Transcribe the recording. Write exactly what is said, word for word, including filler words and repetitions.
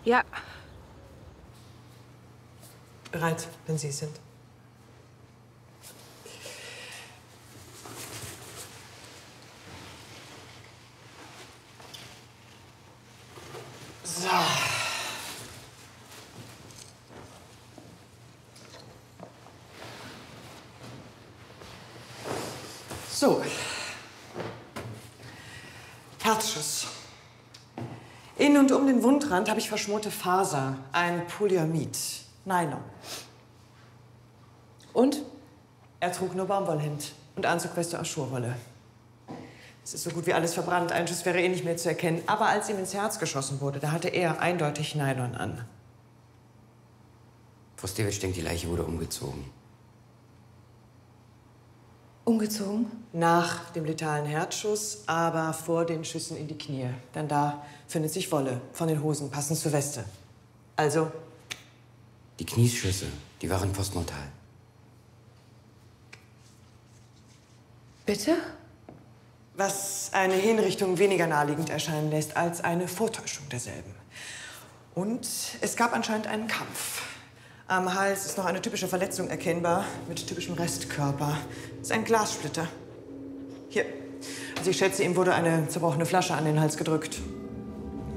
Ja. Bereit, wenn Sie es sind. So. So. Herzschuss. In und um den Wundrand habe ich verschmorte Faser, ein Polyamid, Nylon. Und er trug nur Baumwollhemd und Anzugweste aus Schurwolle. Es ist so gut wie alles verbrannt, ein Schuss wäre eh nicht mehr zu erkennen. Aber als ihm ins Herz geschossen wurde, da hatte er eindeutig Nylon an. Frau Stewitsch denkt, die Leiche wurde umgezogen. Umgezogen? Nach dem letalen Herzschuss, aber vor den Schüssen in die Knie. Denn da findet sich Wolle von den Hosen, passend zur Weste. Also? Die Knieschüsse, die waren postmortal. Bitte? Was eine Hinrichtung weniger naheliegend erscheinen lässt als eine Vortäuschung derselben. Und es gab anscheinend einen Kampf. Am Hals ist noch eine typische Verletzung erkennbar, mit typischem Restkörper. Das ist ein Glassplitter. Hier. Also ich schätze, ihm wurde eine zerbrochene Flasche an den Hals gedrückt.